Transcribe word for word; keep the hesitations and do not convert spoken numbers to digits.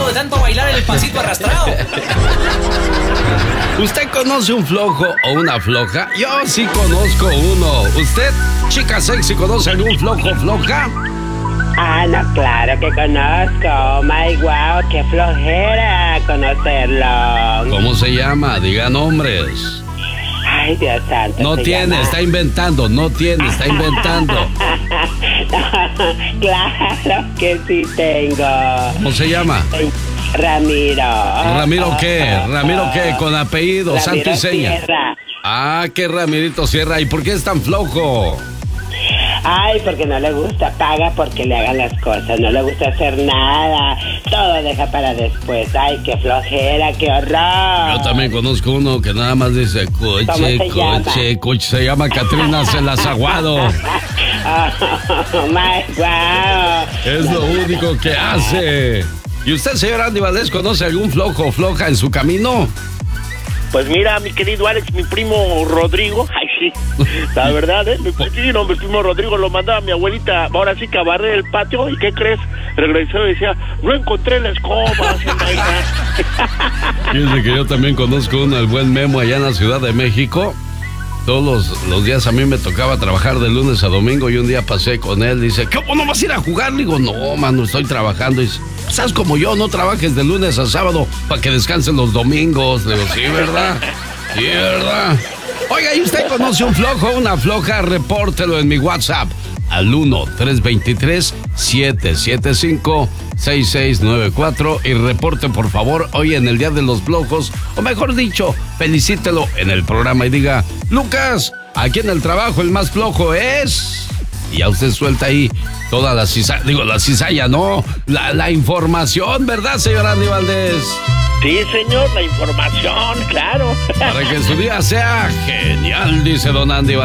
de tanto bailar el pasito arrastrado. ¿Usted conoce un flojo o una floja? Yo sí conozco uno. ¿Usted, chica sexy, conoce algún flojo o floja? Ah, no, claro que conozco. My wow, qué flojera conocerlo. ¿Cómo se llama? Diga nombres. Ay, Dios santo. No tiene, llama... está inventando, no tiene, está inventando. Claro que sí tengo. ¿Cómo se llama? Ramiro. ¿Ramiro qué? ¿Ramiro qué? Con apellido, Ramiro santo y seña. Sierra. Ah, qué Ramirito Sierra. ¿Y por qué es tan flojo? Ay, porque no le gusta, paga porque le hagan las cosas, no le gusta hacer nada, todo deja para después. Ay, qué flojera, qué horror. Yo también conozco uno que nada más dice coche, coche, llama? coche, se llama Catrina Celazaguado. Oh, my wow. Es lo único que hace. ¿Y usted, señor Andy Valdés, conoce algún flojo o floja en su camino? Pues mira, mi querido Alex, mi primo Rodrigo, ay sí, la verdad, ¿eh? Mi, sí, no, mi primo Rodrigo lo mandaba a mi abuelita, ahora sí que a barrer el patio, ¿y qué crees? Regresó y decía, no encontré la escoba, señorita. Fíjense que yo también conozco uno, el buen Memo, allá en la Ciudad de México. Todos los, los días a mí me tocaba trabajar de lunes a domingo y un día pasé con él, dice, ¿cómo no vas a ir a jugar? Le digo, no, mano, estoy trabajando. Y dice, ¿sabes como yo? No trabajes de lunes a sábado para que descansen los domingos. Le digo, sí, ¿verdad? Sí, ¿verdad? Oiga, ¿y usted conoce un flojo o una floja? Repórtelo en mi WhatsApp al uno tres dos tres, siete siete cinco, seis seis nueve cuatro y reporte, por favor, hoy en el Día de los Flojos, o mejor dicho, felicítelo en el programa y diga, Lucas, aquí en el trabajo el más flojo es... Y ya usted suelta ahí toda la cizalla, digo, la cizalla, no, la, la información, ¿verdad, señor Andy Valdés? Sí, señor, la información, claro. Para que su día sea genial, dice don Andy Valdés.